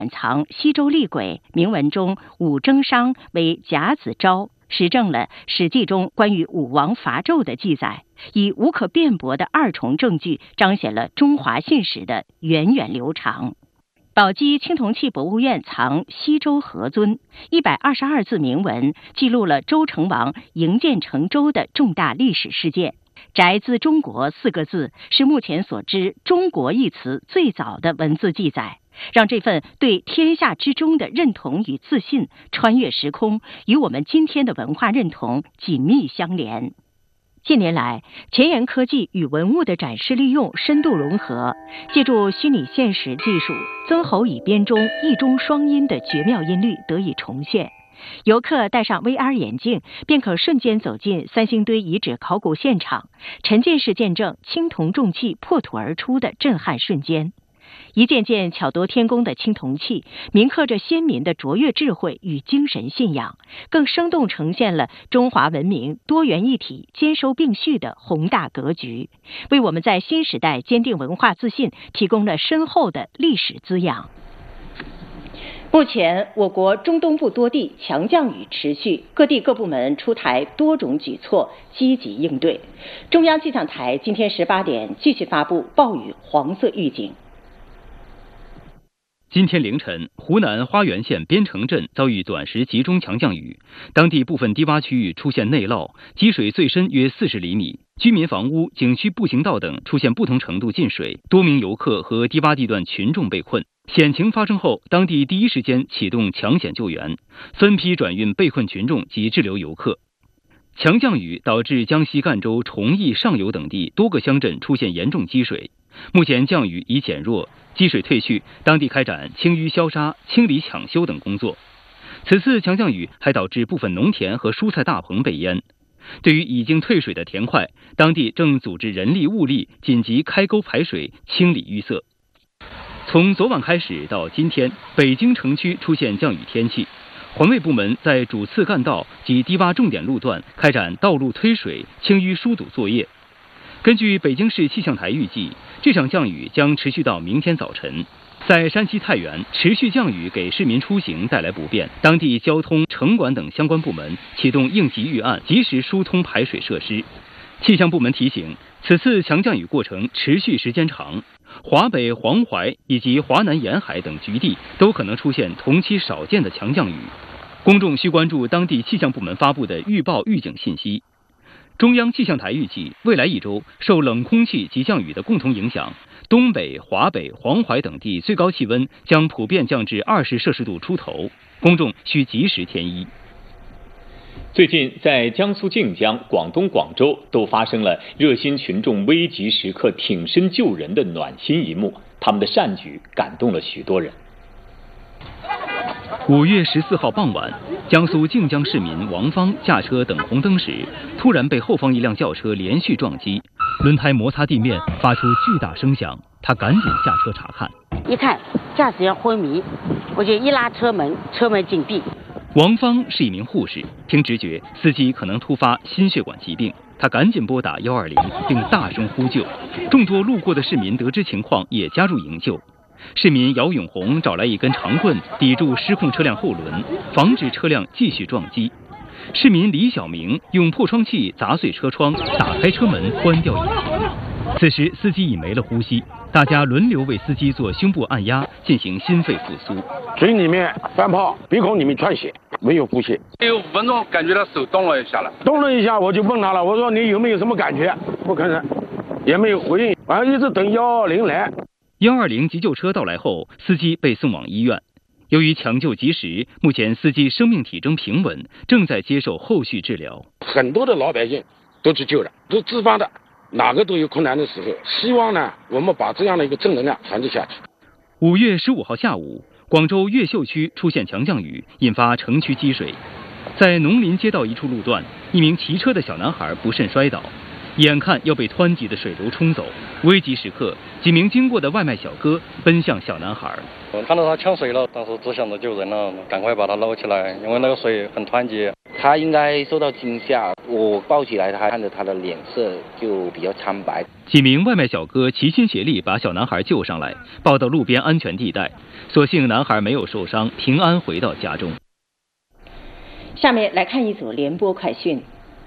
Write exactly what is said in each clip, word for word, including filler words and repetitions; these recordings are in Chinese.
藏西周厉鬼铭文中武征商为甲子昭，实证了《史记》中关于武王伐纣的记载，以无可辩驳的二重证据彰显了中华信史的源远流长。宝鸡青铜器博物院藏西周何尊一百二十二字铭文，记录了周成王营建成周的重大历史事件。宅自中国四个字是目前所知中国一词最早的文字记载，让这份对天下之中的认同与自信穿越时空，与我们今天的文化认同紧密相连。近年来，前沿科技与文物的展示利用深度融合，借助虚拟现实技术，曾侯乙编中一中双音的绝妙音律得以重现。游客戴上 V R 眼镜，便可瞬间走进三星堆遗址考古现场，沉浸式见证青铜重器破土而出的震撼瞬间。一件件巧夺天工的青铜器，铭刻着先民的卓越智慧与精神信仰，更生动呈现了中华文明多元一体、兼收并蓄的宏大格局，为我们在新时代坚定文化自信提供了深厚的历史滋养。目前，我国中东部多地强降雨持续，各地各部门出台多种举措，积极应对。中央气象台今天十八点继续发布暴雨黄色预警。 今天凌晨，湖南花垣县边城镇遭遇短时集中强降雨，当地部分低洼区域出现内涝，积水最深约四十厘米，居民房屋、景区步行道等出现不同程度进水，多名游客和低洼地段群众被困。险情发生后，当地第一时间启动抢险救援，分批转运被困群众及滞留游客。强降雨导致江西赣州崇义上游等地多个乡镇出现严重积水，目前降雨已减弱，积水退去，当地开展清淤消沙、清理抢修等工作。此次强降雨还导致部分农田和蔬菜大棚被淹。对于已经退水的田块，当地正组织人力物力紧急开沟排水、清理淤塞。从昨晚开始到今天，北京城区出现降雨天气，环卫部门在主次干道及低洼重点路段开展道路推水、清淤疏堵作业。根据北京市气象台预计，这场降雨将持续到明天早晨。在山西太原，持续降雨给市民出行带来不便，当地交通、城管等相关部门启动应急预案，及时疏通排水设施。气象部门提醒，此次强降雨过程持续时间长，华北、黄淮以及华南沿海等局地都可能出现同期少见的强降雨，公众需关注当地气象部门发布的预报预警信息。中央气象台预计，未来一周受冷空气及降雨的共同影响，东北、华北、黄淮等地最高气温将普遍降至二十摄氏度出头，公众需及时添衣。 最近，在江苏靖江、广东广州都发生了热心群众危急时刻挺身救人的暖心一幕，他们的善举感动了许多人。 五月十四号傍晚，江苏靖江市民王芳驾车等红灯时，突然被后方一辆轿车连续撞击，轮胎摩擦地面，发出巨大声响。他赶紧下车查看， 一看驾驶员昏迷，我就一拉车门，车门紧闭。 王芳是一名护士，听直觉，司机可能突发心血管疾病，他赶紧拨打一二零，并大声呼救。众多路过的市民得知情况，也加入营救。市民姚永红找来一根长棍抵住失控车辆后轮，防止车辆继续撞击。市民李小明用破窗器砸碎车窗，打开车门，关掉引擎。此时司机已没了呼吸，大家轮流为司机做胸部按压，进行心肺复苏。 嘴里面翻泡，鼻孔里面窜血，没有呼吸。 有五分钟，感觉到手动了一下了， 动了一下，我就问他了，我说你有没有什么感觉？不吭声，也没有回应，完了一直等幺二零来。 幺二零急救车到来后，司机被送往医院。由于抢救及时，目前司机生命体征平稳，正在接受后续治疗。 很多的老百姓都去救了，都自发的，哪个都有困难的时候。希望呢，我们把这样的一个正能量传递下去。 五月十五号下午，广州越秀区出现强降雨，引发城区积水。在农林街道一处路段，一名骑车的小男孩不慎摔倒，眼看要被湍急的水流冲走，危急时刻，几名经过的外卖小哥奔向小男孩。 我看到他呛水了，当时只想着救人了，赶快把他捞起来，因为那个水很湍急。 他应该受到惊吓，我抱起来，他看着他的脸色就比较苍白。 几名外卖小哥齐心协力把小男孩救上来，抱到路边安全地带。所幸男孩没有受伤，平安回到家中。 下面来看一组联播快讯。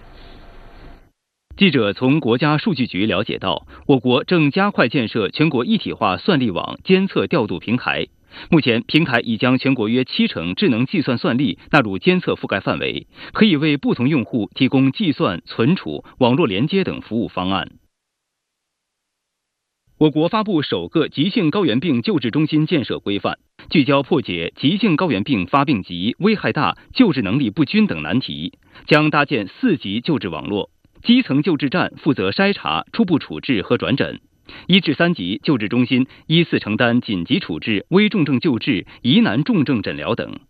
记者从国家数据局了解到，我国正加快建设全国一体化算力网监测调度平台。目前，平台已将全国约七成智能计算算力纳入监测覆盖范围，可以为不同用户提供计算、存储、网络连接等服务方案。我国发布首个急性高原病救治中心建设规范，聚焦破解急性高原病发病急、危害大、救治能力不均等难题，将搭建四级救治网络。基层救治站负责筛查、初步处置和转诊，一至三级救治中心依次承担紧急处置、危重症救治、疑难重症诊疗等。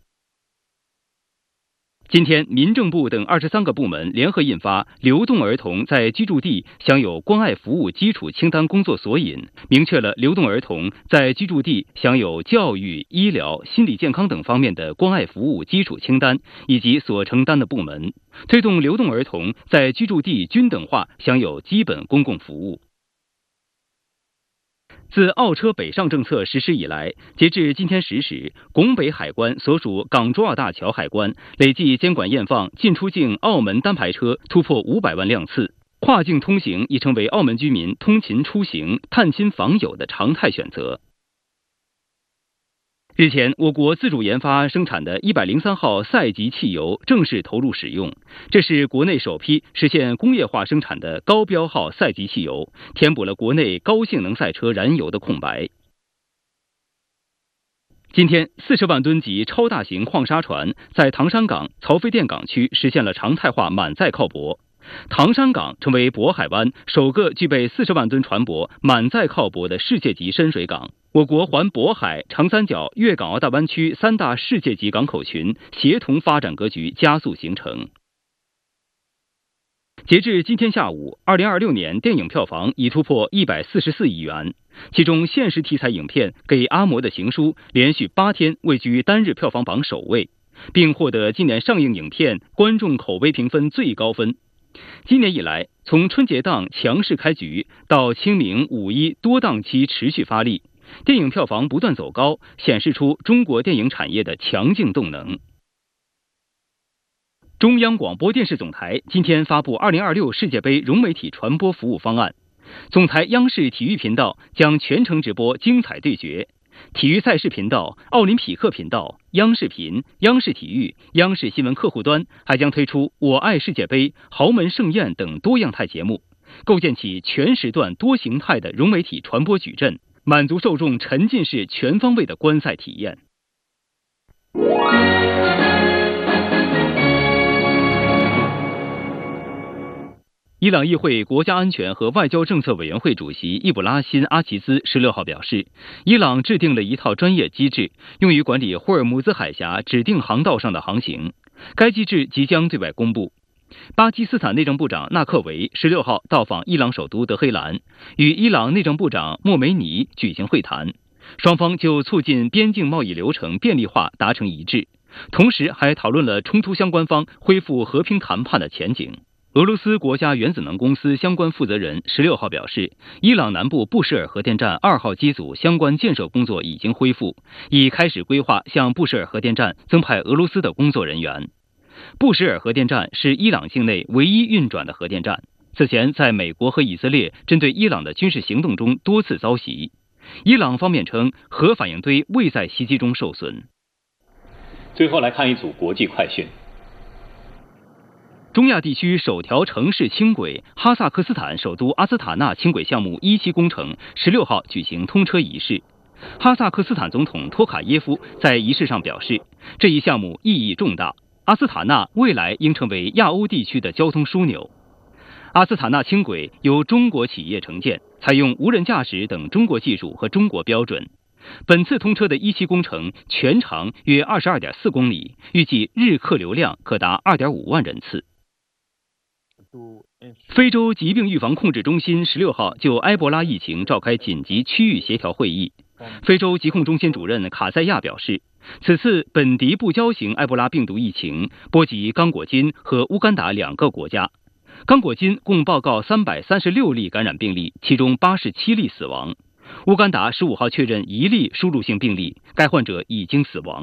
今天，民政部等二十三个部门联合印发《流动儿童在居住地享有关爱服务基础清单工作索引》，明确了流动儿童在居住地享有教育、医疗、心理健康等方面的关爱服务基础清单以及所承担的部门，推动流动儿童在居住地均等化享有基本公共服务。自澳车北上政策实施以来，截至今天十时，拱北海关所属港珠澳大桥海关累计监管验放进出境澳门单牌车突破五百万辆次，跨境通行已成为澳门居民通勤出行、探亲访友的常态选择。日前，我国自主研发生产的一百零三号赛级汽油正式投入使用，这是国内首批实现工业化生产的高标号赛级汽油，填补了国内高性能赛车燃油的空白。今天，四十万吨级超大型矿砂船在唐山港曹妃甸港区实现了常态化满载靠泊，唐山港成为渤海湾首个具备四十万吨船舶满载靠泊的世界级深水港。我国环渤海、长三角、粤港澳大湾区三大世界级港口群协同发展格局加速形成。截至今天下午，二零二六年电影票房已突破一百四十四亿元，其中现实题材影片《给阿嬷的情书》连续八天位居单日票房榜首位，并获得今年上映影片观众口碑评分最高分。今年以来，从春节档强势开局到清明、五一多档期持续发力，电影票房不断走高，显示出中国电影产业的强劲动能。中央广播电视总台今天发布二零二六世界杯融媒体传播服务方案，总台央视体育频道将全程直播精彩对决，体育赛事频道、奥林匹克频道、央视频、央视体育、央视新闻客户端还将推出我爱世界杯、豪门盛宴等多样态节目，构建起全时段多形态的融媒体传播矩阵，满足受众沉浸式全方位的观赛体验。伊朗议会国家安全和外交政策委员会主席易卜拉欣·阿齐兹十六号表示，伊朗制定了一套专业机制，用于管理霍尔木兹海峡指定航道上的航行。该机制即将对外公布。巴基斯坦内政部长纳克维十六号到访伊朗首都德黑兰，与伊朗内政部长莫梅尼举行会谈，双方就促进边境贸易流程便利化达成一致，同时还讨论了冲突相关方恢复和平谈判的前景。俄罗斯国家原子能公司相关负责人十六号表示，伊朗南部布什尔核电站二号机组相关建设工作已经恢复，已开始规划向布什尔核电站增派俄罗斯的工作人员。布什尔核电站是伊朗境内唯一运转的核电站，此前在美国和以色列针对伊朗的军事行动中多次遭袭。伊朗方面称，核反应堆未在袭击中受损。 最后来看一组国际快讯。 中亚地区首条城市轻轨哈萨克斯坦首都阿斯塔纳轻轨项目一期工程十六号举行通车仪式。哈萨克斯坦总统托卡耶夫在仪式上表示，这一项目意义重大，阿斯塔纳未来应成为亚欧地区的交通枢纽。阿斯塔纳轻轨由中国企业承建，采用无人驾驶等中国技术和中国标准。本次通车的一期工程全长约 二十二点四公里，预计日客流量可达 二点五万人次。非洲疾病预防控制中心十六号就埃博拉疫情召开紧急区域协调会议。非洲疾控中心主任卡塞亚表示， 此次本迪不交型埃博拉病毒疫情波及刚果金和乌干达两个国家。刚果金共报告三百三十六例感染病例，其中八十七例死亡。乌干达十五号确认一例输入性病例，该患者已经死亡。